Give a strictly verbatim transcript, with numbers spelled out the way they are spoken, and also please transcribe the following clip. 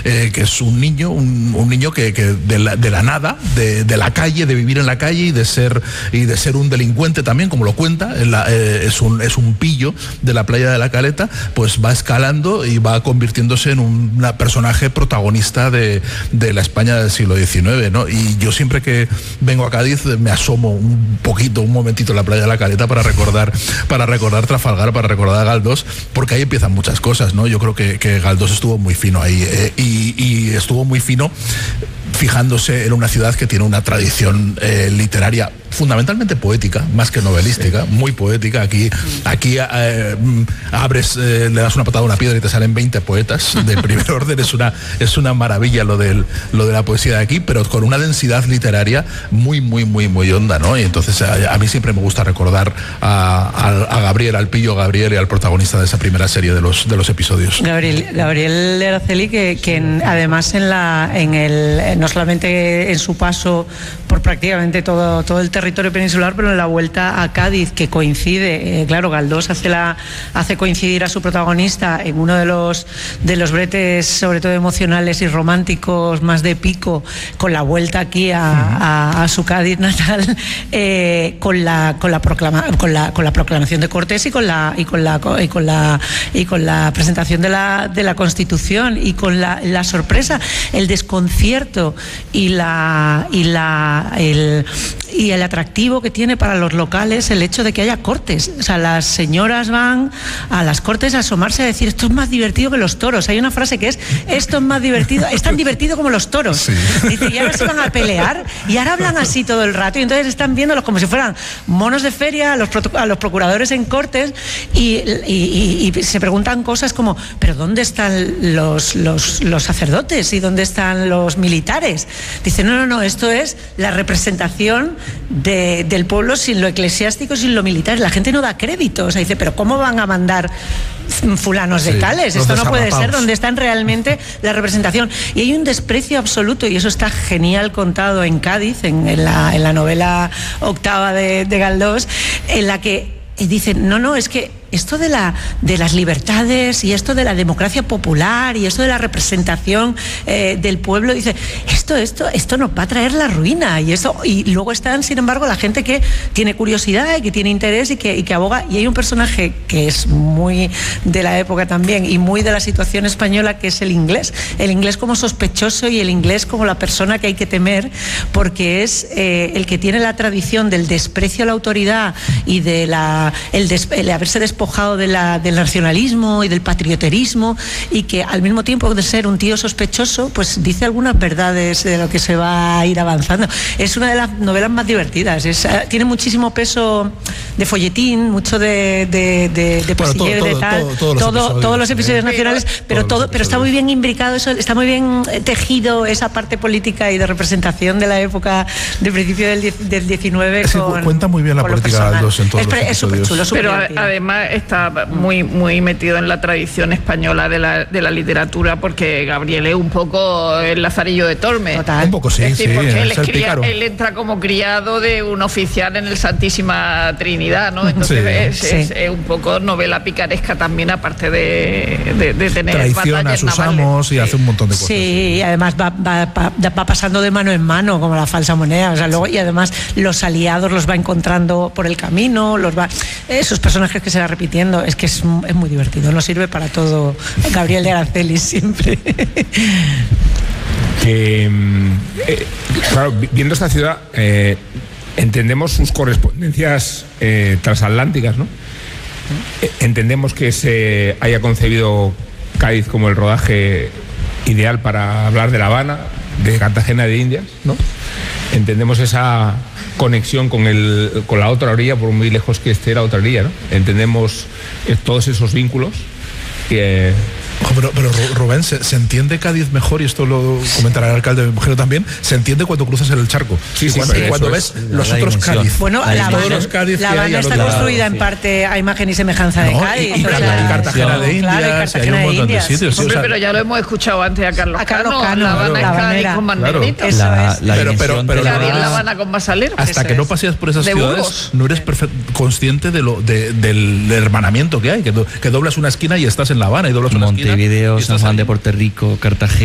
eh, que es un niño, un, un niño que, que de, la, de la nada, de, de la calle, de vivir en la calle y de ser y de ser un delincuente también, como lo cuenta, en la, eh, es un es un pillo de la playa de la Caleta, pues va escalando y va convirtiéndose en un una personaje protagonista de, de la España del siglo diecinueve, ¿no? Y yo siempre que vengo a Cádiz me asomo un poquito, un momentito en la playa de la Caleta para recordar, para recordar Trafalgar, para recordar a Galdós, porque ahí empiezan muchas cosas, ¿no? Yo creo que, que Galdós estuvo muy fino ahí, eh, y, y estuvo muy fino fijándose en una ciudad que tiene una tradición eh, literaria fundamentalmente poética, más que novelística, sí. Muy poética. Aquí, aquí eh, abres, eh, le das una patada a una piedra y te salen veinte poetas de primer orden. Es una, es una maravilla lo, del, lo de la poesía de aquí, pero con una densidad literaria muy, muy, muy, muy honda, ¿no? Y entonces a, a mí siempre me gusta recordar a, a, a Gabriel, al pillo Gabriel y al protagonista de esa primera serie de los, de los episodios. Gabriel, Gabriel Araceli, que, que en, además en la, en el, no solamente en su paso por prácticamente todo, todo el territorio peninsular, pero en la vuelta a Cádiz, que coincide, eh, claro, Galdós hace, la, hace coincidir a su protagonista en uno de los, de los bretes, sobre todo emocionales y románticos, más de pico, con la vuelta aquí a, a, a su Cádiz natal, eh, con, la, con, la proclama, con, la, con la proclamación de Cortés y con la, y con la, y con la, y con la presentación de la, de la Constitución, y con la, la sorpresa, el desconcierto y la, y la el, y el atractivo que tiene para los locales el hecho de que haya cortes. O sea, las señoras van a las cortes a asomarse a decir, esto es más divertido que los toros. Hay una frase que es, esto es más divertido, es tan divertido como los toros. Sí. Dice, y ahora se van a pelear, y ahora hablan así todo el rato, y entonces están viéndolos como si fueran monos de feria, a los, a los procuradores en cortes, y, y, y, y se preguntan cosas como, pero ¿dónde están los, los, los sacerdotes y dónde están los militares? Dice, no, no, no, esto es la representación de, del pueblo sin lo eclesiástico, sin lo militar. La gente no da crédito. O sea, dice, pero ¿cómo van a mandar fulanos de sí, tales? Esto no puede ser, donde están realmente la representación. Y hay un desprecio absoluto, y eso está genial contado en Cádiz, en, en, la, en la novela octava de, de Galdós, en la que dicen, no, no, es que esto de, la, de las libertades y esto de la democracia popular y esto de la representación eh, del pueblo, dice, esto, esto, esto nos va a traer la ruina. Y, eso, y luego están, sin embargo, la gente que tiene curiosidad y que tiene interés y que, y que aboga. Y hay un personaje que es muy de la época también y muy de la situación española, que es el inglés. El inglés como sospechoso y el inglés como la persona que hay que temer, porque es eh, el que tiene la tradición del desprecio a la autoridad y de la, el, des, el haberse despojado de la, del nacionalismo y del patrioterismo, y que al mismo tiempo de ser un tío sospechoso, pues dice algunas verdades de lo que se va a ir avanzando. Es una de las novelas más divertidas. Es, tiene muchísimo peso de folletín, mucho de, de, de, de posillero, bueno, todo, de tal, todo, todo, todo, los todo, todos los episodios eh, nacionales, pero todo, pero está muy bien imbricado eso, está muy bien tejido esa parte política y de representación de la época de principio del, del diecinueve. Es con, cuenta muy bien la política de los en todos es, los es súper chulo, pero además está muy muy metido en la tradición española de la, de la literatura, porque Gabriel es un poco el Lazarillo de Tormes. Total. Un poco sí, es decir, sí, porque él, es cría, pícaro. él entra como criado de un oficial en el Santísima Trinidad, ¿no? Entonces sí, es, sí. Es, es un poco novela picaresca también, aparte de, de, de tener traiciona a sus navales. Amos y sí. Hace un montón de cosas. Sí, y además va, va, va, va pasando de mano en mano, como la falsa moneda. O sea, luego, y además los aliados los va encontrando por el camino, los va, esos personajes que se van repitiendo, es que es, es muy divertido, nos sirve para todo. Gabriel de Araceli siempre. Que, eh, claro, viendo esta ciudad, eh, entendemos sus correspondencias eh, transatlánticas, ¿no? Eh, entendemos que se haya concebido Cádiz como el rodaje ideal para hablar de La Habana, de Cartagena de Indias, ¿no? Entendemos esa conexión con, el, con la otra orilla, por muy lejos que esté la otra orilla, ¿no? Entendemos eh, todos esos vínculos que... Pero, pero Rubén, ¿se, ¿se entiende Cádiz mejor? Y esto lo comentará el alcalde de Mujero también. Se entiende cuando cruzas el charco. Sí, sí, cuando, sí, cuando ves los otros Cádiz. Bueno, La Habana, la Habana está construida en parte a imagen y semejanza de no, Cádiz. Y, y, o sea, y Cartagena de Indias, claro, y Cartagena hay un montón de, de sitios. Hombre, sí, o sea, pero ya lo hemos escuchado antes a Carlos, a Carlos Cano. Cano. La Habana Claro, es Cádiz con más claro. nenitos. Eso la, es. La pero, pero, pero Cádiz, no, La Habana con más salero. Hasta que no paseas por esas ciudades, no eres consciente de lo, de, del hermanamiento que hay, que, do, que doblas una esquina y estás en La Habana, y doblas una esquina. Montevideo, San Juan de Puerto Rico, Cartagena.